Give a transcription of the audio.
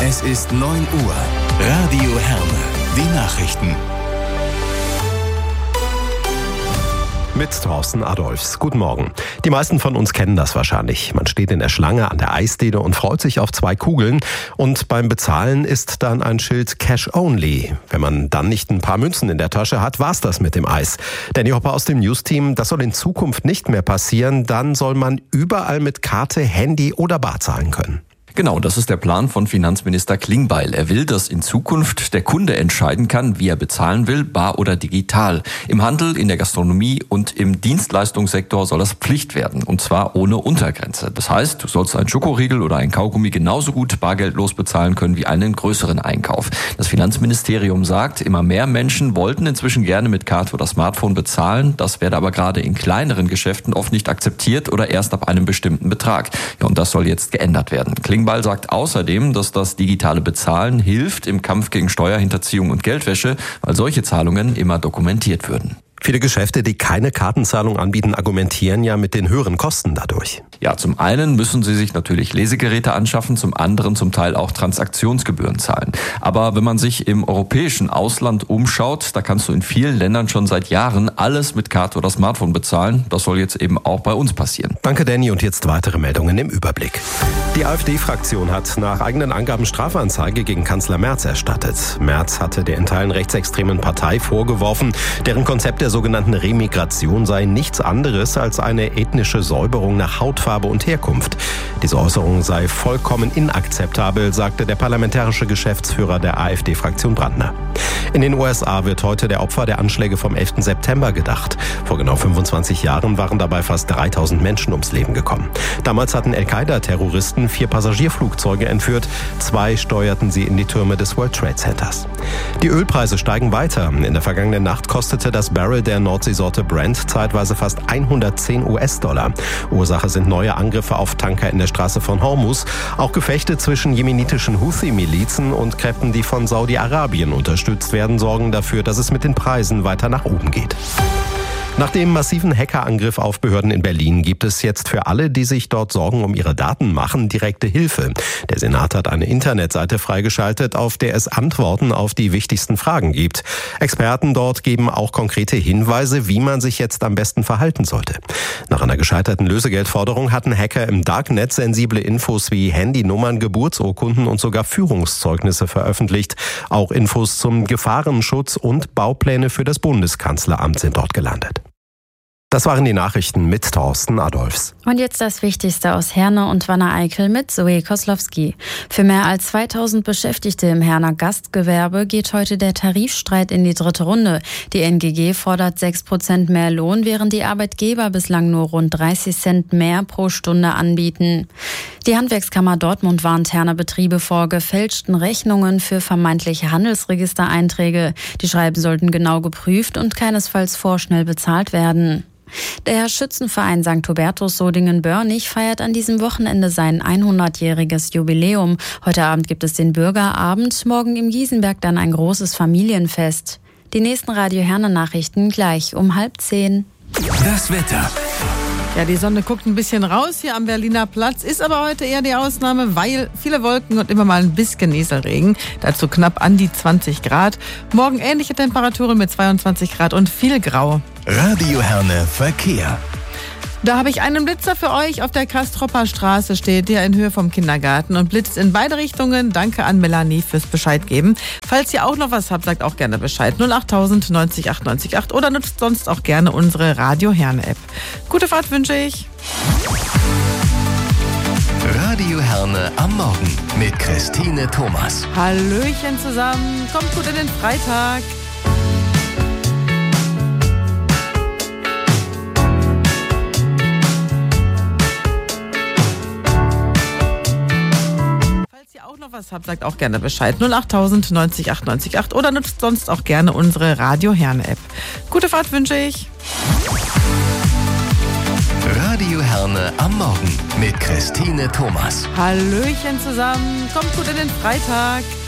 Es ist 9 Uhr. Radio Herne. Die Nachrichten. Mit Thorsten Adolphs. Guten Morgen. Die meisten von uns kennen das wahrscheinlich. Man steht in der Schlange an der Eisdiele und freut sich auf 2 Kugeln. Und beim Bezahlen ist dann ein Schild Cash Only. Wenn man dann nicht ein paar Münzen in der Tasche hat, war's das mit dem Eis. Danny Hopper aus dem News-Team, das soll in Zukunft nicht mehr passieren. Dann soll man überall mit Karte, Handy oder Bar zahlen können. Genau, das ist der Plan von Finanzminister Klingbeil. Er will, dass in Zukunft der Kunde entscheiden kann, wie er bezahlen will, bar oder digital. Im Handel, in der Gastronomie und im Dienstleistungssektor soll das Pflicht werden, und zwar ohne Untergrenze. Das heißt, du sollst einen Schokoriegel oder einen Kaugummi genauso gut bargeldlos bezahlen können wie einen größeren Einkauf. Das Finanzministerium sagt, immer mehr Menschen wollten inzwischen gerne mit Karte oder Smartphone bezahlen. Das werde aber gerade in kleineren Geschäften oft nicht akzeptiert oder erst ab einem bestimmten Betrag. Ja, und das soll jetzt geändert werden. Klingbeil sagt außerdem, dass das digitale Bezahlen hilft im Kampf gegen Steuerhinterziehung und Geldwäsche, weil solche Zahlungen immer dokumentiert würden. Viele Geschäfte, die keine Kartenzahlung anbieten, argumentieren ja mit den höheren Kosten dadurch. Ja, zum einen müssen sie sich natürlich Lesegeräte anschaffen, zum anderen zum Teil auch Transaktionsgebühren zahlen. Aber wenn man sich im europäischen Ausland umschaut, da kannst du in vielen Ländern schon seit Jahren alles mit Karte oder Smartphone bezahlen. Das soll jetzt eben auch bei uns passieren. Danke, Danny. Und jetzt weitere Meldungen im Überblick. Die AfD-Fraktion hat nach eigenen Angaben Strafanzeige gegen Kanzler Merz erstattet. Merz hatte der in Teilen rechtsextremen Partei vorgeworfen, deren Konzept der sogenannten Remigration sei nichts anderes als eine ethnische Säuberung nach Hautfarbe und Herkunft. Diese Äußerung sei vollkommen inakzeptabel, sagte der parlamentarische Geschäftsführer der AfD-Fraktion Brandner. In den USA wird heute der Opfer der Anschläge vom 11. September gedacht. Vor genau 25 Jahren waren dabei fast 3000 Menschen ums Leben gekommen. Damals hatten Al-Qaida-Terroristen 4 Passagierflugzeuge entführt. 2 steuerten sie in die Türme des World Trade Centers. Die Ölpreise steigen weiter. In der vergangenen Nacht kostete das Barrel der Nordseesorte Brent zeitweise fast 110 US-Dollar. Ursache sind neue Angriffe auf Tanker in der Straße von Hormuz. Auch Gefechte zwischen jemenitischen Houthi-Milizen und Kräften, die von Saudi-Arabien unterstützt werden, sorgen dafür, dass es mit den Preisen weiter nach oben geht. Nach dem massiven Hackerangriff auf Behörden in Berlin gibt es jetzt für alle, die sich dort Sorgen um ihre Daten machen, direkte Hilfe. Der Senat hat eine Internetseite freigeschaltet, auf der es Antworten auf die wichtigsten Fragen gibt. Experten dort geben auch konkrete Hinweise, wie man sich jetzt am besten verhalten sollte. Nach einer gescheiterten Lösegeldforderung hatten Hacker im Darknet sensible Infos wie Handynummern, Geburtsurkunden und sogar Führungszeugnisse veröffentlicht. Auch Infos zum Gefahrenschutz und Baupläne für das Bundeskanzleramt sind dort gelandet. Das waren die Nachrichten mit Thorsten Adolphs. Und jetzt das Wichtigste aus Herne und Wanne-Eickel mit Zoe Koslowski. Für mehr als 2000 Beschäftigte im Herner Gastgewerbe geht heute der Tarifstreit in die 3. Runde. Die NGG fordert 6% mehr Lohn, während die Arbeitgeber bislang nur rund 30 Cent mehr pro Stunde anbieten. Die Handwerkskammer Dortmund warnt Herner Betriebe vor gefälschten Rechnungen für vermeintliche Handelsregistereinträge. Die Schreiben sollten genau geprüft und keinesfalls vorschnell bezahlt werden. Der Schützenverein St. Hubertus Sodingen-Börnich feiert an diesem Wochenende sein 100-jähriges Jubiläum. Heute Abend gibt es den Bürgerabend, morgen im Giesenberg dann ein großes Familienfest. Die nächsten Radio Herne Nachrichten gleich um 9:30. Das Wetter. Ja, die Sonne guckt ein bisschen raus hier am Berliner Platz, ist aber heute eher die Ausnahme, weil viele Wolken und immer mal ein bisschen Nieselregen. Dazu knapp an die 20 Grad. Morgen ähnliche Temperaturen mit 22 Grad und viel Grau. Radio Herne Verkehr. Da habe ich einen Blitzer für euch. Auf der Kastropper Straße steht der in Höhe vom Kindergarten und blitzt in beide Richtungen. Danke an Melanie fürs Bescheid geben. Falls ihr auch noch was habt, sagt auch gerne Bescheid. 08000 90 98 8 oder nutzt sonst auch gerne unsere Radio Herne App. Gute Fahrt wünsche ich. Radio Herne am Morgen mit Christine Thomas. Hallöchen zusammen. Kommt gut in den Freitag. Auch noch was habt, sagt auch gerne Bescheid. 08000 90 98 8 oder nutzt sonst auch gerne unsere Radio Herne App. Gute Fahrt wünsche ich. Radio Herne am Morgen mit Christine Thomas. Hallöchen zusammen. Kommt gut in den Freitag.